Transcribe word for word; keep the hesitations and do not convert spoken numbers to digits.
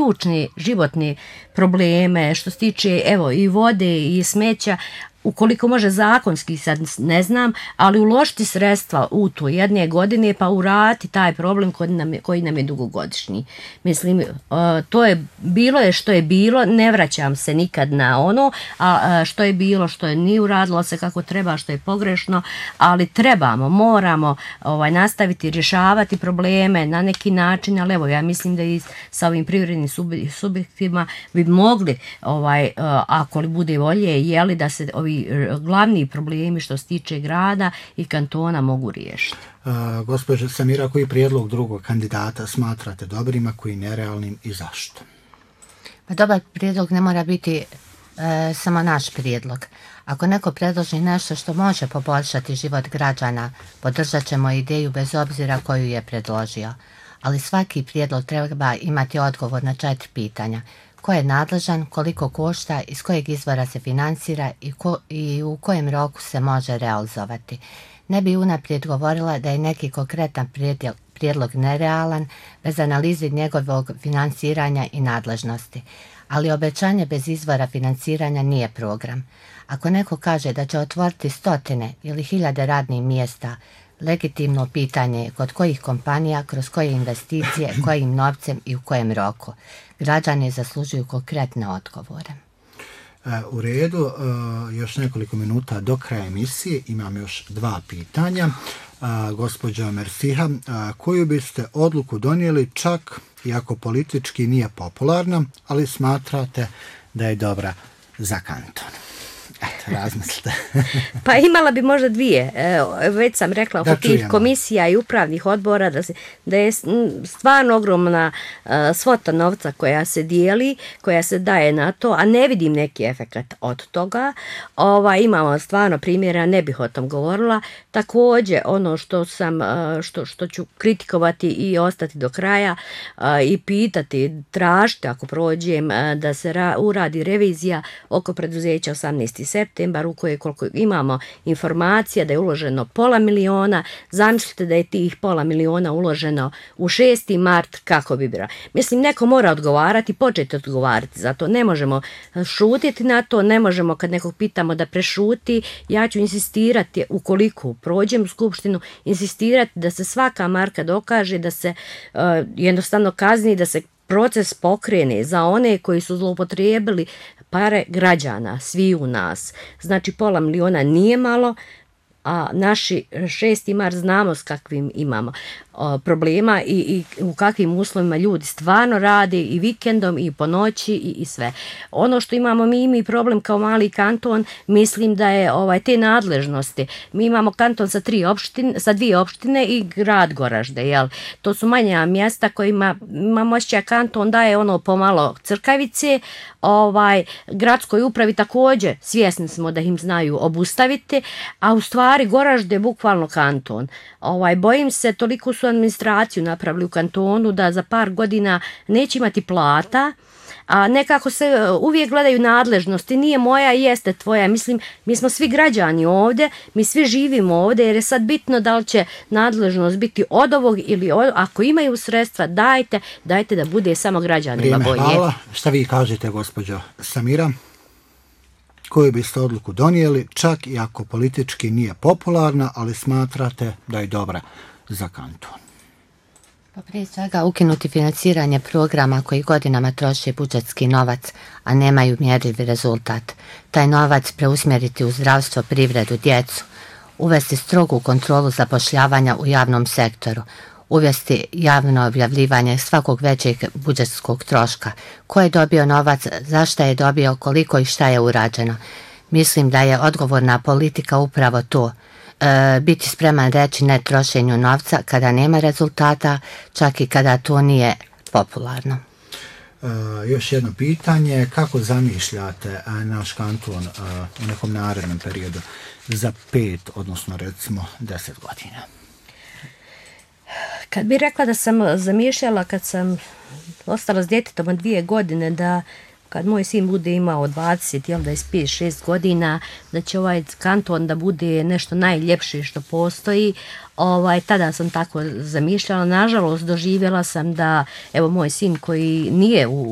ključne životne probleme, što se tiče evo i vode i smeća, ukoliko može zakonski, sad ne znam, ali uložiti sredstva u to jedne godine pa urati taj problem koji nam je, koji nam je dugogodišnji. Mislim, uh, to je bilo je što je bilo, ne vraćam se nikad na ono, a uh, što je bilo, što je nije uradilo se kako treba, što je pogrešno, ali trebamo, moramo ovaj, nastaviti rješavati probleme na neki način, ali evo, ja mislim da i sa ovim privrednim subjektima bi mogli, ovaj, uh, ako li bude volje, jeli da se ovi glavni problemi što se tiče grada i kantona mogu riješiti. Uh, gospođo Samira, koji prijedlog drugog kandidata smatrate dobrim, a koji nerealnim i zašto? Pa dobar prijedlog ne mora biti e, samo naš prijedlog. Ako neko predloži nešto što može poboljšati život građana, podržat ćemo ideju bez obzira koju je predložio. Ali svaki prijedlog treba imati odgovor na četiri pitanja. Ko je nadležan, koliko košta, iz kojeg izvora se financira i, ko, i u kojem roku se može realizovati. Ne bi unaprijed govorila da je neki konkretan prijedlog, prijedlog nerealan bez analize njegovog financiranja i nadležnosti. Ali obećanje bez izvora financiranja nije program. Ako neko kaže da će otvoriti stotine ili hiljade radnih mjesta, legitimno pitanje je kod kojih kompanija, kroz koje investicije, kojim novcem i u kojem roku. Građani zaslužuju konkretne odgovore. U redu, još nekoliko minuta do kraja emisije, imam još dva pitanja. Gospođo Mersiha, koju biste odluku donijeli čak i ako politički nije popularna, ali smatrate da je dobra za kanton? Eto, razmislite. Pa imala bi možda dvije. E, već sam rekla oko tih komisija i upravnih odbora da, se, da je stvarno ogromna uh, svota novca koja se dijeli, koja se daje na to, a ne vidim neki efekat od toga. Ova, imamo stvarno primjera, ne bih o tom govorila. Također, ono što sam, uh, što, što ću kritikovati i ostati do kraja uh, i pitati, tražiti ako prođem, uh, da se ra, uradi revizija oko preduzeća osamnaesti septembar u kojoj koliko imamo informacija da je uloženo pola miliona, zamislite da je tih pola miliona uloženo u šesti mart, kako bi bilo. Mislim, neko mora odgovarati, početi odgovarati, zato ne možemo šutiti na to, ne možemo kad nekog pitamo da prešuti, ja ću insistirati, ukoliko prođem u skupštinu, insistirati da se svaka marka dokaže, da se uh, jednostavno kazni, da se proces pokrene za one koji su zloupotrijebili pare građana, svi u nas. Znači, pola miliona nije malo, a naši šesti mart znamo s kakvim imamo o, problema i, i u kakvim uslovima ljudi stvarno rade i vikendom i po noći i, i sve. Ono što imamo, mi imamo problem kao mali kanton, mislim da je ovaj te nadležnosti. Mi imamo kanton sa tri opštine, sa dvije opštine i grad Goražde, jel? To su manja mjesta kojima imamo osjećaj kanton daje ono pomalo crkavice, ovaj gradskoj upravi također svjesni smo da im znaju obustaviti, a u stvari Goražde je bukvalno kanton. Ovaj bojim se, toliko su administraciju napravili u kantonu da za par godina neće imati plata, a nekako se uvijek gledaju nadležnosti, nije moja, jeste tvoja. Mislim, mi smo svi građani ovdje, mi svi živimo ovdje, jer je sad bitno da li će nadležnost biti od ovog ili od, ako imaju sredstva, dajte, dajte da bude samo građanima bolje. Hvala. Šta vi kažete, gospođo Samira? Koju biste odluku donijeli, čak i ako politički nije popularna, ali smatrate da je dobra za kanton? Pa prije svega ukinuti financiranje programa koji godinama troše budžetski novac, a nemaju mjerljiv rezultat. Taj novac preusmjeriti u zdravstvo, privredu, djecu. Uvesti strogu kontrolu zapošljavanja u javnom sektoru. Uvesti javno objavljivanje svakog većeg budžetskog troška. Ko je dobio novac, zašto je dobio, koliko i šta je urađeno. Mislim da je odgovorna politika upravo to. E, biti spreman reći ne trošenju novca kada nema rezultata, čak i kada to nije popularno. E, još jedno pitanje, kako zamišljate naš kanton u nekom narednom periodu za pet, odnosno recimo deset godina? Kad bi rekla da sam zamišljala kad sam ostala s djetetom od dvije godine, da kad moj sin bude imao dvadeset, jel, dvadeset pet, šest godina, da će ovaj kanton da bude nešto najljepše što postoji, ovaj, tada sam tako zamišljala. Nažalost, doživjela sam da, evo, moj sin koji nije u